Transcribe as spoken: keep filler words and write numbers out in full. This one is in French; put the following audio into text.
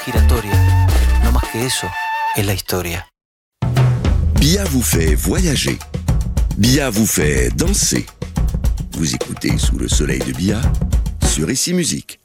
giratoria. No más que eso, es la historia. Bia vous fait voyager. Bia vous fait danser. Vous écoutez Sous le soleil de Bia sur Ici Musique.